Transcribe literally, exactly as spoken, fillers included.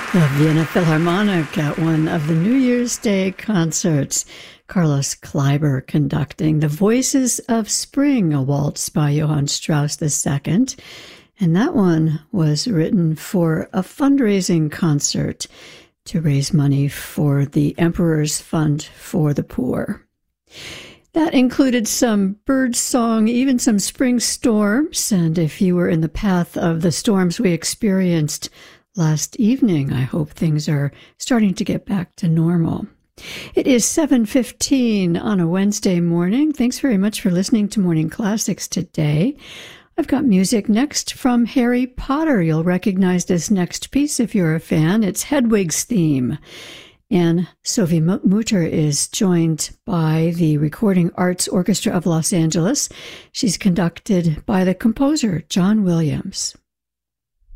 The Vienna Philharmonic at one of the New Year's Day concerts. Carlos Kleiber conducting The Voices of Spring, a waltz by Johann Strauss the Second. And that one was written for a fundraising concert to raise money for the Emperor's Fund for the Poor. That included some bird song, even some spring storms. And if you were in the path of the storms we experienced last evening, I hope things are starting to get back to normal. It is seven fifteen on a Wednesday morning. Thanks very much for listening to Morning Classics today. I've got music next from Harry Potter. You'll recognize this next piece if you're a fan. It's Hedwig's theme. And Sophie Mutter is joined by the Recording Arts Orchestra of Los Angeles. She's conducted by the composer, John Williams.